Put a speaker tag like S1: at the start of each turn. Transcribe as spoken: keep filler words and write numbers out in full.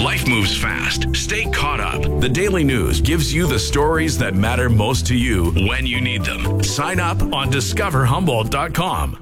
S1: Life moves fast. Stay caught up. The Daily News gives you the stories that matter most to you when you need them. Sign up on discover humboldt dot com.